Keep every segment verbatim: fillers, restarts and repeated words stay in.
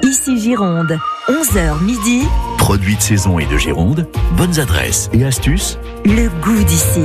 Ici Gironde, onze heures midi. Produits de saison et de Gironde, bonnes adresses et astuces. Le goût d'ici.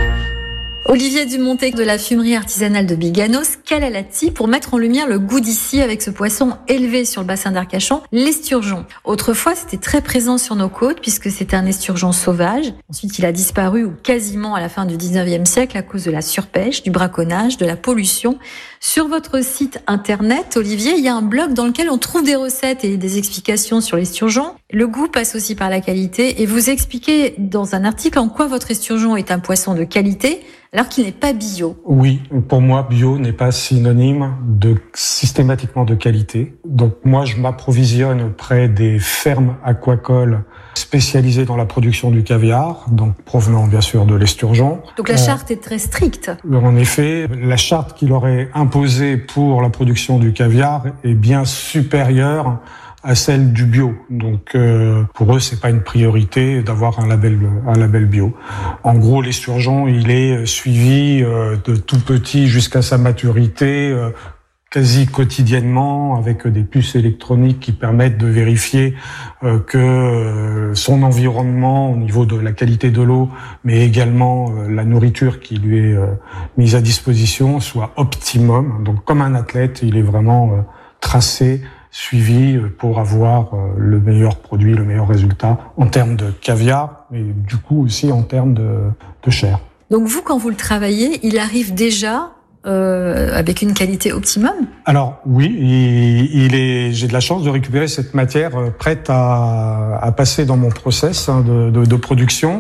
Olivier Dumontet de la fumerie artisanale de Biganos, quelle est la t pour mettre en lumière le goût d'ici avec ce poisson élevé sur le bassin d'Arcachon, l'esturgeon. Autrefois, c'était très présent sur nos côtes puisque c'était un esturgeon sauvage. Ensuite, il a disparu ou quasiment à la fin du dix-neuvième siècle à cause de la surpêche, du braconnage, de la pollution. Sur votre site internet, Olivier, il y a un blog dans lequel on trouve des recettes et des explications sur l'esturgeon. Le goût passe aussi par la qualité et vous expliquez dans un article en quoi votre esturgeon est un poisson de qualité alors qu'il n'est pas bio. Oui, pour moi, bio n'est pas synonyme de systématiquement de qualité. Donc moi, je m'approvisionne auprès des fermes aquacoles spécialisées dans la production du caviar, donc provenant bien sûr de l'esturgeon. Donc la charte euh, est très stricte. En effet, la charte qu'il aurait imposée pour la production du caviar est bien supérieure à celle du bio. Donc euh, pour eux, c'est pas une priorité d'avoir un label un label bio. En gros, l'esturgeon, il est suivi euh, de tout petit jusqu'à sa maturité euh, quasi quotidiennement avec des puces électroniques qui permettent de vérifier euh, que euh, son environnement au niveau de la qualité de l'eau, mais également euh, la nourriture qui lui est euh, mise à disposition soit optimum. Donc comme un athlète, il est vraiment euh, tracé, suivi pour avoir le meilleur produit, le meilleur résultat en termes de caviar, mais du coup aussi en termes de, de chair. Donc vous, quand vous le travaillez, il arrive déjà euh, avec une qualité optimum ? Alors oui, il, il est. J'ai de la chance de récupérer cette matière prête à, à passer dans mon process de, de, de production.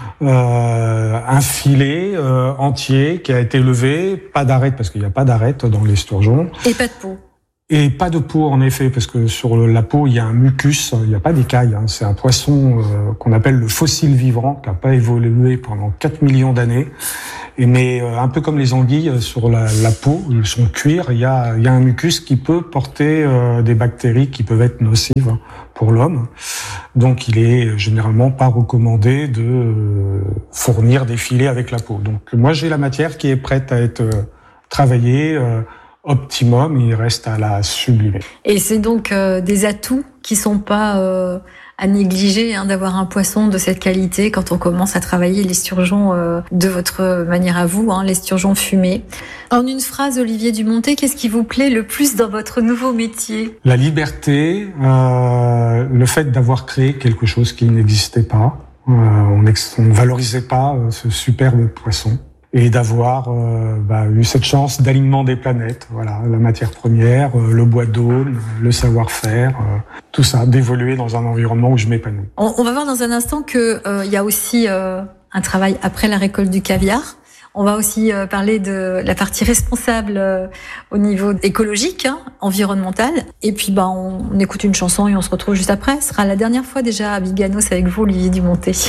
Euh, un filet euh, entier qui a été levé, pas d'arête parce qu'il n'y a pas d'arête dans l'esturgeon. Et pas de peau. Et pas de peau, en effet, parce que sur la peau, il y a un mucus, il n'y a pas d'écailles. Hein. C'est un poisson euh, qu'on appelle le fossile vivant, qui n'a pas évolué pendant quatre millions d'années. Et mais euh, un peu comme les anguilles, sur la, la peau, son cuir, il y a, il y a un mucus qui peut porter euh, des bactéries qui peuvent être nocives pour l'homme. Donc il est généralement pas recommandé de euh, fournir des filets avec la peau. Donc moi, j'ai la matière qui est prête à être euh, travaillée, euh, optimum, il reste à la sublimer. Et c'est donc euh, des atouts qui sont pas euh, à négliger, hein, d'avoir un poisson de cette qualité quand on commence à travailler l'esturgeon euh, de votre manière à vous, hein, l'esturgeon fumé. En une phrase, Olivier Dumontet, qu'est-ce qui vous plaît le plus dans votre nouveau métier ? La liberté, euh, le fait d'avoir créé quelque chose qui n'existait pas. Euh, on ne valorisait pas euh, ce superbe poisson. Et d'avoir euh, bah, eu cette chance d'alignement des planètes, voilà, la matière première, euh, le bois d'aulne, le savoir-faire, euh, tout ça, d'évoluer dans un environnement où je m'épanouis. On, on va voir dans un instant que euh, y a aussi euh, un travail après la récolte du caviar. On va aussi euh, parler de la partie responsable euh, au niveau écologique, hein, environnemental. Et puis bah on, on écoute une chanson et on se retrouve juste après. Ce sera la dernière fois déjà à Biganos avec vous, Olivier Dumontet.